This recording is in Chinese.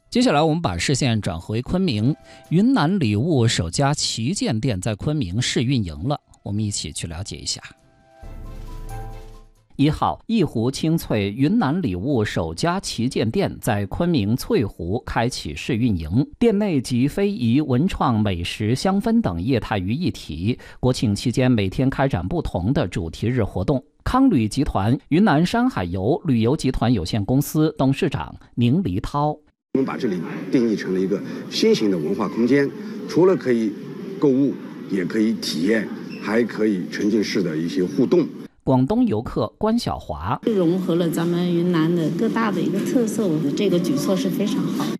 接下来我们把视线转回昆明，云南礼物首家旗舰店在昆明试运营了，我们一起去了解一下。1号，一湖清脆云南礼物首家旗舰店在昆明翠湖开启试运营，店内集非遗、文创、美食、香氛等业态于一体。国庆期间每天开展不同的主题日活动。康旅集团云南山海游旅游集团有限公司董事长宁黎涛： 我们把这里定义成了一个新型的文化空间，除了可以购物，也可以体验，还可以沉浸式的一些互动。 广东游客关小华： 融合了咱们云南的各大的一个特色，我觉得这个举措是非常好。